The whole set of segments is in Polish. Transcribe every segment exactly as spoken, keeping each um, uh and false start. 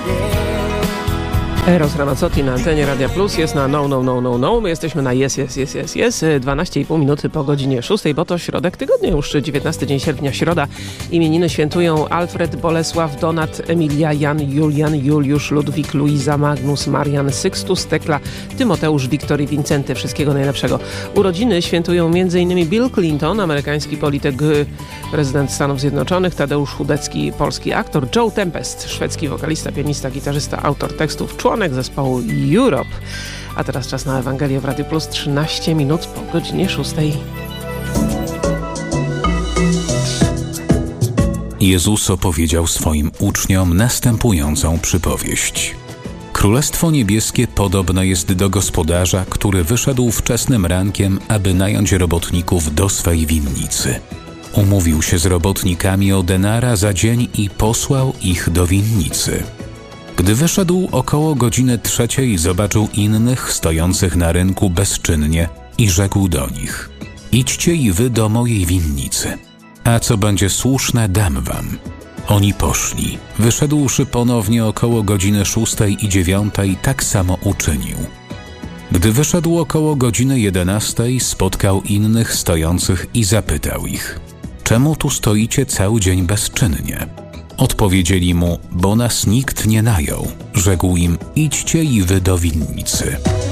Eros Ramazzotti na antenie Radia Plus jest na no, no, no, no, no. My jesteśmy na yes, yes, yes, yes, yes. dwanaście i pół minuty po godzinie szóstej, bo to środek tygodnia, już dziewiętnasty dzień sierpnia, środa. Imieniny świętują Alfred, Bolesław, Donat, Emilia, Jan, Julian, Juliusz, Ludwik, Luiza, Magnus, Marian, Sykstus, Tekla, Tymoteusz, Wiktor i Wincenty. Wszystkiego najlepszego. Urodziny świętują m.in. Bill Clinton, amerykański polityk, prezydent Stanów Zjednoczonych, Tadeusz Chudecki, polski aktor, Joe Tempest, szwedzki wokalista, pianista, gitarzysta, autor tekstów, członek zespołu Europe. A teraz czas na Ewangelię w Radiu Plus, trzynaście minut po godzinie szóstej. Jezus opowiedział swoim uczniom następującą przypowieść. Królestwo niebieskie podobne jest do gospodarza, który wyszedł wczesnym rankiem, aby nająć robotników do swej winnicy. Umówił się z robotnikami o denara za dzień i posłał ich do winnicy. Gdy wyszedł około godziny trzeciej, zobaczył innych stojących na rynku bezczynnie i rzekł do nich: idźcie i wy do mojej winnicy, a co będzie słuszne, dam wam. Oni poszli. Wyszedłszy ponownie około godziny szóstej i dziewiątej, tak samo uczynił. Gdy wyszedł około godziny jedenastej, spotkał innych stojących i zapytał ich: czemu tu stoicie cały dzień bezczynnie? Odpowiedzieli mu: bo nas nikt nie najął. Rzekł im: idźcie i wy do winnicy.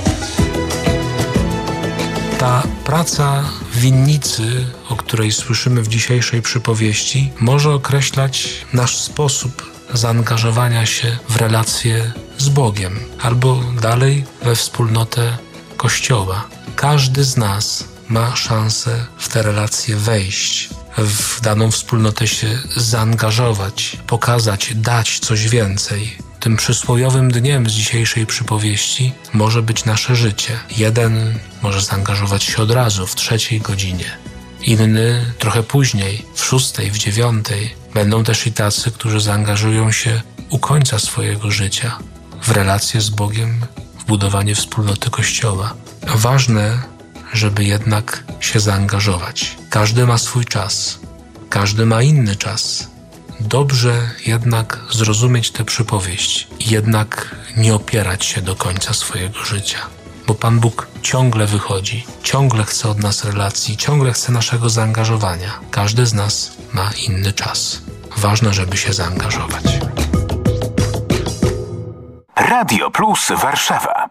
Ta praca w winnicy, o której słyszymy w dzisiejszej przypowieści, może określać nasz sposób zaangażowania się w relacje z Bogiem, albo dalej we wspólnotę Kościoła. Każdy z nas ma szansę w te relacje wejść, w daną wspólnotę się zaangażować, pokazać, dać coś więcej. Tym przysłowiowym dniem z dzisiejszej przypowieści może być nasze życie. Jeden może zaangażować się od razu, w trzeciej godzinie. Inny trochę później, w szóstej, w dziewiątej. Będą też i tacy, którzy zaangażują się u końca swojego życia w relacje z Bogiem, w budowanie wspólnoty Kościoła. Ważne, żeby jednak się zaangażować. Każdy ma swój czas. Każdy ma inny czas. Dobrze jednak zrozumieć tę przypowieść i jednak nie opierać się do końca swojego życia. Bo Pan Bóg ciągle wychodzi, ciągle chce od nas relacji, ciągle chce naszego zaangażowania. Każdy z nas ma inny czas. Ważne, żeby się zaangażować. Radio Plus Warszawa.